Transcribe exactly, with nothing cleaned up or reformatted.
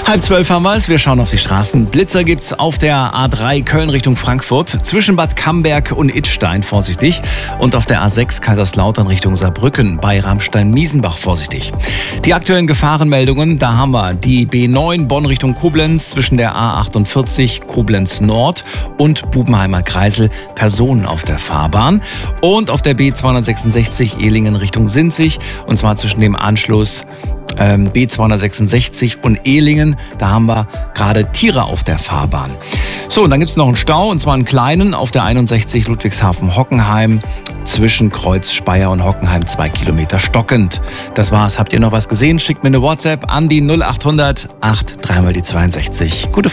Halb zwölf haben wir es. Wir schauen auf die Straßen. Blitzer gibt's auf der A drei Köln Richtung Frankfurt. Zwischen Bad Camberg und Idstein vorsichtig. Und auf der A sechs Kaiserslautern Richtung Saarbrücken bei Ramstein-Miesenbach vorsichtig. Die aktuellen Gefahrenmeldungen, da haben wir die B neun Bonn Richtung Koblenz zwischen der A achtundvierzig Koblenz Nord und Bubenheimer Kreisel. Personen auf der Fahrbahn. Und auf der B zweihundertsechsundsechzig Ehlingen Richtung Sinzig. Und zwar zwischen dem Anschluss B zweihundertsechsundsechzig und Ehlingen, da haben wir gerade Tiere auf der Fahrbahn. So, und dann gibt es noch einen Stau, und zwar einen kleinen auf der einundsechzig Ludwigshafen-Hockenheim zwischen Kreuz Speyer und Hockenheim, zwei Kilometer stockend. Das war's. Habt ihr noch was gesehen? Schickt mir eine WhatsApp an die null achthundert acht drei mal die zweiundsechzig. Gute